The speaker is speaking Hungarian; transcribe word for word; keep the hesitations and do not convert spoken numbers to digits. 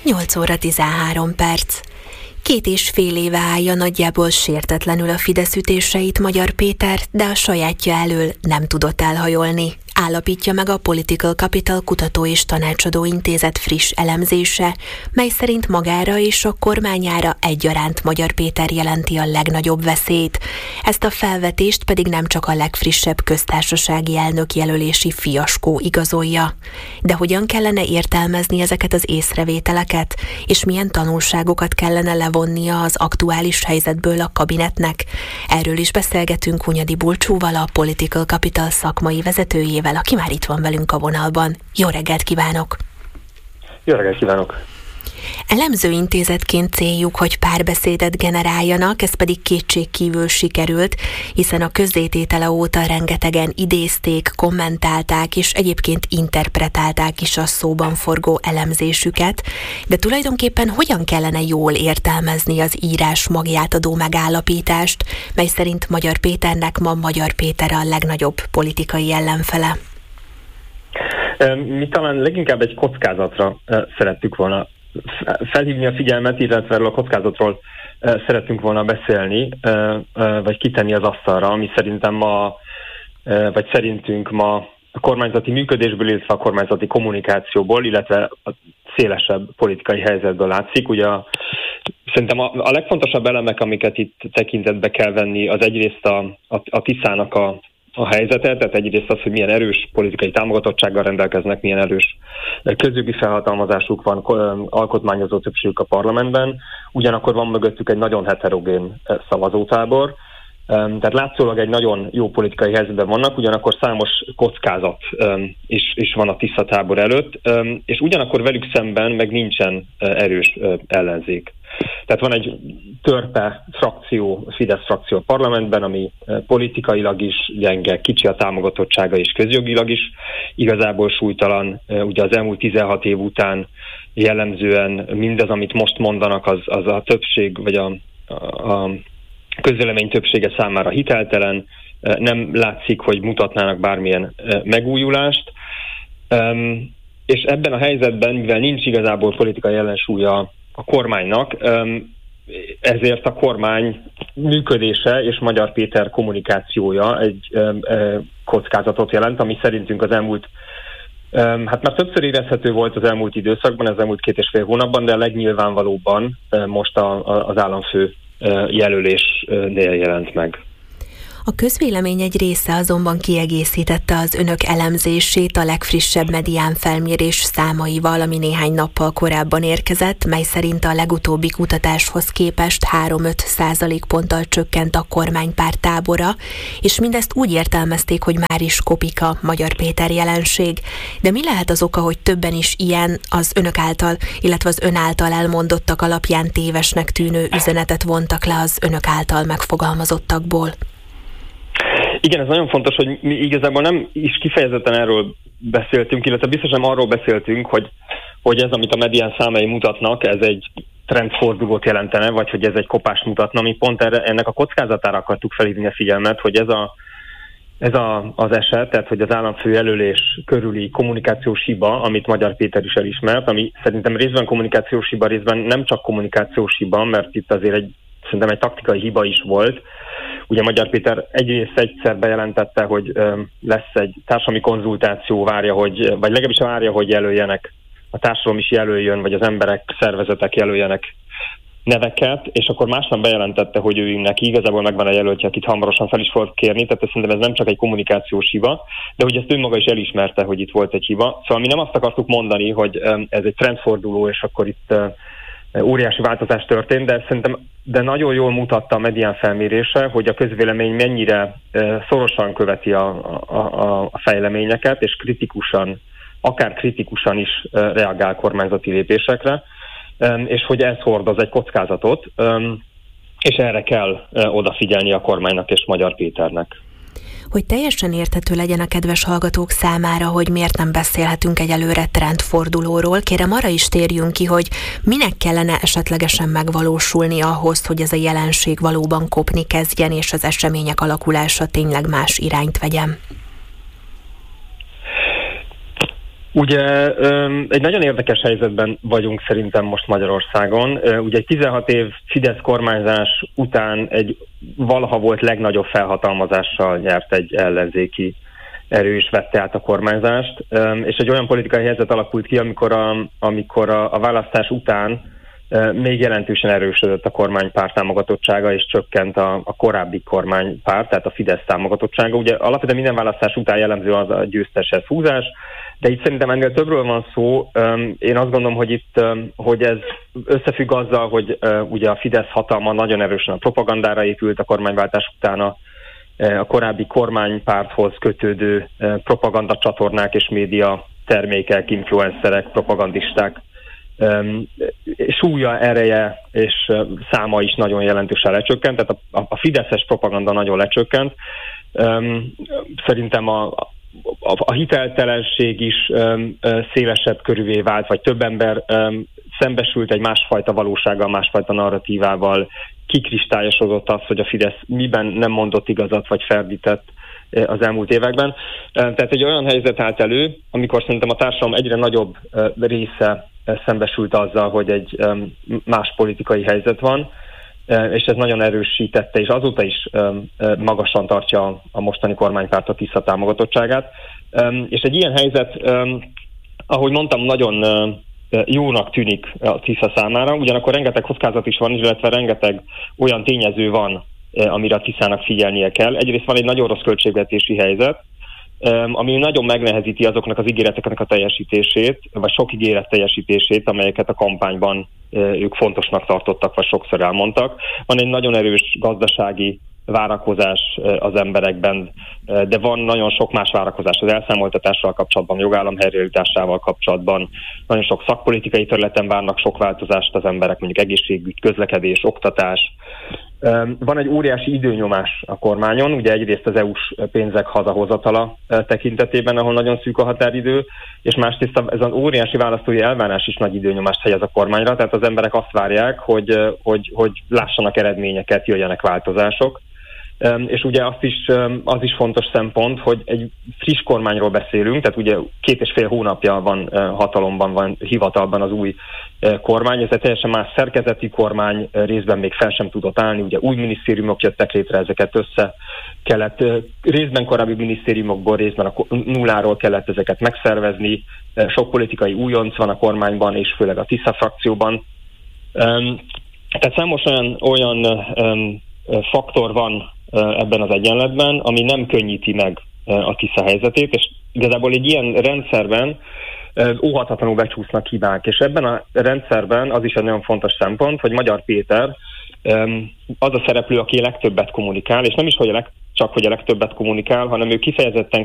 nyolc óra tizenhárom perc. Két és fél éve állja nagyjából sértetlenül a Fidesz ütéseit Magyar Péter, de a sajátja elől nem tudott elhajolni. Állapítja meg a Political Capital Kutató és Tanácsadó Intézet friss elemzése, mely szerint magára és a kormányára egyaránt Magyar Péter jelenti a legnagyobb veszélyt. Ezt a felvetést pedig nem csak a legfrissebb köztársasági elnök jelölési fiaskó igazolja. De hogyan kellene értelmezni ezeket az észrevételeket, és milyen tanulságokat kellene levonnia az aktuális helyzetből a kabinetnek? Erről is beszélgetünk Hunyadi Bulcsúval, a Political Capital szakmai vezetőjével, aki már itt van velünk a vonalban. Jó reggelt kívánok! Jó reggelt kívánok! Elemzőintézetként céljuk, hogy párbeszédet generáljanak, ez pedig kétségkívül sikerült, hiszen a közzététele óta rengetegen idézték, kommentálták és egyébként interpretálták is a szóban forgó elemzésüket, de tulajdonképpen hogyan kellene jól értelmezni az írás magját adó megállapítást, mely szerint Magyar Péternek ma Magyar Péter a legnagyobb politikai ellenfele? Mi talán leginkább egy kockázatra szerettük volna felhívni a figyelmet, illetve erről a kockázatról szeretünk volna beszélni, vagy kitenni az asztalra, ami szerintem ma, vagy szerintünk ma a kormányzati működésből, illetve a kormányzati kommunikációból, illetve a szélesebb politikai helyzetből látszik. Ugye a, szerintem a, a legfontosabb elemek, amiket itt tekintetbe kell venni, az egyrészt a, a, a Tiszának a a helyzetet, tehát egyrészt az, hogy milyen erős politikai támogatottsággal rendelkeznek, milyen erős közjogi felhatalmazásuk van, alkotmányozó többségük a parlamentben, ugyanakkor van mögöttük egy nagyon heterogén szavazótábor, tehát látszólag egy nagyon jó politikai helyzetben vannak, ugyanakkor számos kockázat is, is van a Tisza tábor előtt, és ugyanakkor velük szemben meg nincsen erős ellenzék. Tehát van egy törpe frakció, Fidesz frakció a parlamentben, ami politikailag is gyenge, kicsi a támogatottsága és közjogilag is igazából súlytalan. Ugye az elmúlt tizenhat év után jellemzően mindaz, amit most mondanak, az, az a többség, vagy a, a közvélemény többsége számára hiteltelen, nem látszik, hogy mutatnának bármilyen megújulást. És ebben a helyzetben, mivel nincs igazából politikai ellensúlya a kormánynak, ezért a kormány működése és Magyar Péter kommunikációja egy kockázatot jelent, ami szerintünk az elmúlt, hát már többször érezhető volt az elmúlt időszakban, az elmúlt két és fél hónapban, de a legnyilvánvalóbban most a, a, az államfő jelölésnél jelent meg. A közvélemény egy része azonban kiegészítette az önök elemzését a legfrissebb medián felmérés számaival, ami néhány nappal korábban érkezett, mely szerint a legutóbbi kutatáshoz képest három-öt százalékponttal csökkent a kormánypárt tábora, és mindezt úgy értelmezték, hogy már is kopik a Magyar Péter jelenség. De mi lehet az oka, hogy többen is ilyen az önök által, illetve az ön által elmondottak alapján tévesnek tűnő üzenetet vontak le az önök által megfogalmazottakból? Igen, ez nagyon fontos, hogy mi igazából nem is kifejezetten erről beszéltünk, illetve biztosan arról beszéltünk, hogy, hogy ez, amit a medián számai mutatnak, ez egy trendfordulót jelentene, vagy hogy ez egy kopást mutatna. Mi pont erre, ennek a kockázatára akartuk felhívni a figyelmet, hogy ez, a, ez a, az eset, tehát hogy az államfő jelölés körüli kommunikációs hiba, amit Magyar Péter is elismert, ami szerintem részben kommunikációs hiba, részben nem csak kommunikációs hiba, mert itt azért egy, szerintem egy taktikai hiba is volt. Ugye Magyar Péter egyrészt egyszer bejelentette, hogy ö, lesz egy társadalmi konzultáció, várja, hogy, vagy legalábbis várja, hogy jelöljenek, a társadalom is jelöljön, vagy az emberek, szervezetek jelöljenek neveket, és akkor másnap bejelentette, hogy ő neki igazából megvan a jelöltje, akit hamarosan fel is volt kérni, tehát szerintem ez nem csak egy kommunikációs hiba, de hogy ezt ő maga is elismerte, hogy itt volt egy hiba. Szóval mi nem azt akartuk mondani, hogy ö, ez egy trendforduló, és akkor itt ö, óriási változás történt, de szerintem de nagyon jól mutatta a medián felmérése, hogy a közvélemény mennyire szorosan követi a, a, a fejleményeket, és kritikusan, akár kritikusan is reagál kormányzati lépésekre, és hogy ez hordoz egy kockázatot, és erre kell odafigyelni a kormánynak és Magyar Péternek. Hogy teljesen érthető legyen a kedves hallgatók számára, hogy miért nem beszélhetünk egyelőre trendfordulóról, kérem arra is térjünk ki, hogy minek kellene esetlegesen megvalósulni ahhoz, hogy ez a jelenség valóban kopni kezdjen, és az események alakulása tényleg más irányt vegyen. Ugye egy nagyon érdekes helyzetben vagyunk szerintem most Magyarországon. Ugye egy tizenhat év Fidesz kormányzás után egy valaha volt legnagyobb felhatalmazással nyert egy ellenzéki erő is vette át a kormányzást, és egy olyan politikai helyzet alakult ki, amikor a, amikor a, a választás után még jelentősen erősödött a kormánypárt támogatottsága, és csökkent a, a korábbi kormánypárt, tehát a Fidesz támogatottsága. Ugye alapvetően minden választás után jellemző az a győzteshez húzás, de itt szerintem ennél többről van szó. Én azt gondolom, hogy itt hogy ez összefügg azzal, hogy ugye a Fidesz hatalma nagyon erősen a propagandára épült a kormányváltás után, a, a korábbi kormánypárthoz kötődő propagandacsatornák és média termékek, influencerek, propagandisták súlya, ereje és száma is nagyon jelentősen lecsökkent, tehát a, a fideszes propaganda nagyon lecsökkent. Szerintem a, a, a hiteltelenség is szélesebb körűvé vált, vagy több ember szembesült egy másfajta valósággal, másfajta narratívával, kikristályosodott az, hogy a Fidesz miben nem mondott igazat, vagy ferdített az elmúlt években. Tehát egy olyan helyzet állt elő, amikor szerintem a társadalom egyre nagyobb része szembesült azzal, hogy egy más politikai helyzet van, és ez nagyon erősítette, és azóta is magasan tartja a mostani kormánypárt a Tisza támogatottságát. És egy ilyen helyzet, ahogy mondtam, nagyon jónak tűnik a Tisza számára, ugyanakkor rengeteg kockázat is van, illetve rengeteg olyan tényező van, amire a Tiszának figyelnie kell. Egyrészt van egy nagyon rossz költségvetési helyzet, ami nagyon megnehezíti azoknak az ígéreteknek a teljesítését, vagy sok ígéret teljesítését, amelyeket a kampányban ők fontosnak tartottak, vagy sokszor elmondtak. Van egy nagyon erős gazdasági várakozás az emberekben, de van nagyon sok más várakozás az elszámoltatással kapcsolatban, jogállam helyreállításával kapcsolatban. Nagyon sok szakpolitikai területen várnak sok változást az emberek, mondjuk egészségügy, közlekedés, oktatás. Van egy óriási időnyomás a kormányon, ugye egyrészt az é u-s pénzek hazahozatala tekintetében, ahol nagyon szűk a határidő, és másrészt ez az óriási választói elvárás is nagy időnyomást helyez a kormányra, tehát az emberek azt várják, hogy, hogy, hogy lássanak eredményeket, jöjjenek változások. És ugye azt is, az is fontos szempont, hogy egy friss kormányról beszélünk, tehát ugye két és fél hónapja van hatalomban, van hivatalban az új kormány, ez egy teljesen más szerkezeti kormány, részben még fel sem tudott állni, ugye új minisztériumok jöttek létre, ezeket össze kellett, részben korábbi minisztériumokból, részben a nulláról kellett ezeket megszervezni, sok politikai újonc van a kormányban, és főleg a Tisza frakcióban. Tehát számos olyan, olyan faktor van ebben az egyenletben, ami nem könnyíti meg a Tisza helyzetét, és igazából egy ilyen rendszerben óhatatlanul becsúsznak hibák, és ebben a rendszerben az is egy nagyon fontos szempont, hogy Magyar Péter az a szereplő, aki a legtöbbet kommunikál, és nem is hogy a leg, csak hogy a legtöbbet kommunikál, hanem ő kifejezetten